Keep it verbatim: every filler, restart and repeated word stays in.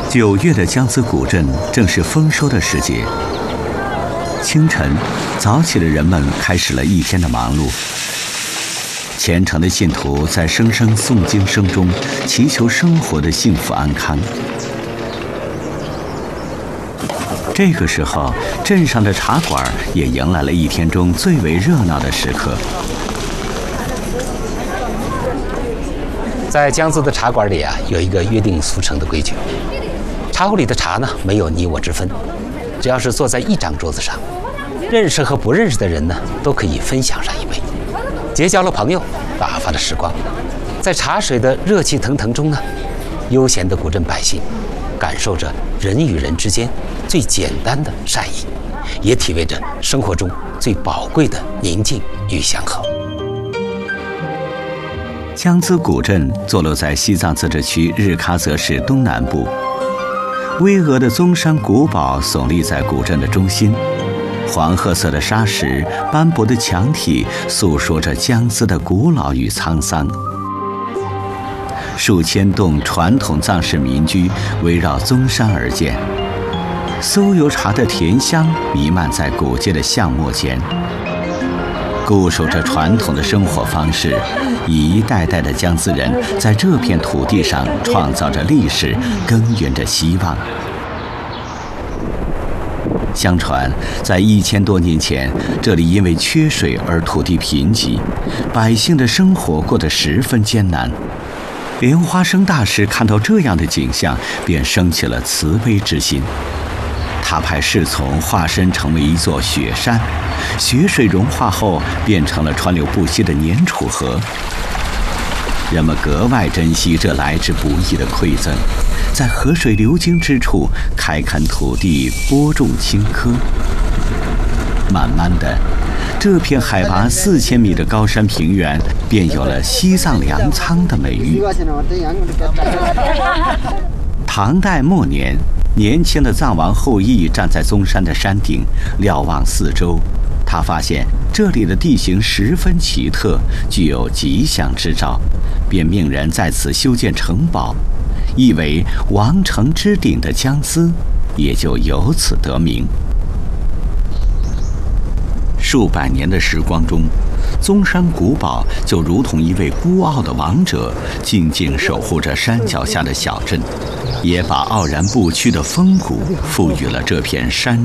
九月的江孜古镇正是丰收的时节。清晨，早起的人们开始了一天的忙碌。虔诚的信徒在声声诵经声中祈求生活的幸福安康。这个时候，镇上的茶馆也迎来了一天中最为热闹的时刻。 在江孜的茶馆里啊，有一个约定俗成的规矩：茶壶里的茶呢，没有你我之分，只要是坐在一张桌子上，认识和不认识的人呢，都可以分享上一杯，结交了朋友，打发了时光。在茶水的热气腾腾中呢，悠闲的古镇百姓感受着人与人之间最简单的善意，也体味着生活中最宝贵的宁静与祥和。 江孜古镇坐落在西藏自治区日喀则市东南部，巍峨的宗山古堡耸立在古镇的中心，黄褐色的沙石、斑驳的墙体诉说着江孜的古老与沧桑。数千栋传统藏式民居围绕宗山而建，酥油茶的甜香弥漫在古街的巷陌间。固守着传统的生活方式，一代代的江孜人在这片土地上创造着历史，耕耘着希望。相传，在一千多年前，这里因为缺水而土地贫瘠，百姓的生活过得十分艰难。莲花生大师看到这样的景象，便生起了慈悲之心。他派侍从化身成为一座雪山，雪水融化后变成了川流不息的年楚河。人们格外珍惜这来之不易的馈赠，在河水流经之处开垦土地，播种青稞。慢慢的，这片海拔四千米的高山平原便有了西藏粮仓的美誉。唐代末年，年轻的藏王后羿站在宗山的山顶，瞭望四周，他发现这里的地形十分奇特，具有吉祥之兆，便命人在此修建城堡，意为王城之顶的江孜也就由此得名。数百年的时光中，宗山古堡就如同一位孤傲的王者，静静守护着山脚下的小镇，也把傲然不屈的风骨赋予了这片山